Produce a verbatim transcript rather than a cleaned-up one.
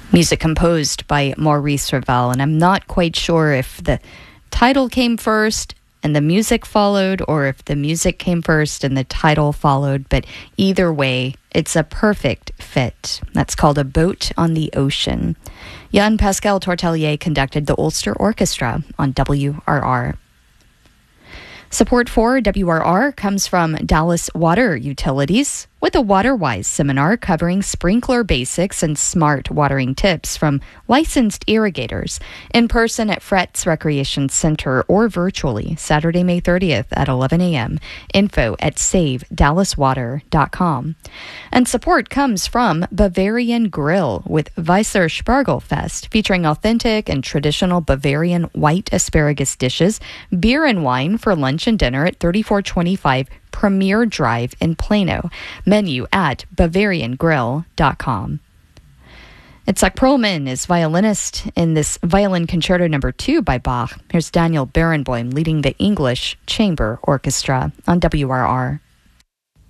Music composed by Maurice Ravel, and I'm not quite sure if the title came first and the music followed, or if the music came first and the title followed, but either way, it's a perfect fit. That's called A Boat on the Ocean. Jan-Pascal Tortelier conducted the Ulster Orchestra on W R R. Support for W R R comes from Dallas Water Utilities, with a WaterWise seminar covering sprinkler basics and smart watering tips from licensed irrigators, in person at Fretz Recreation Center or virtually Saturday, May thirtieth at eleven a.m. Info at save dallas water dot com. And support comes from Bavarian Grill, with Weisser Spargelfest, featuring authentic and traditional Bavarian white asparagus dishes, beer and wine for lunch and dinner at thirty-four twenty-five Premier Drive in Plano. Menu at bavarian grill dot com. Itzhak Perlman is violinist in this Violin Concerto Number two by Bach. Here's Daniel Barenboim leading the English Chamber Orchestra on W R R.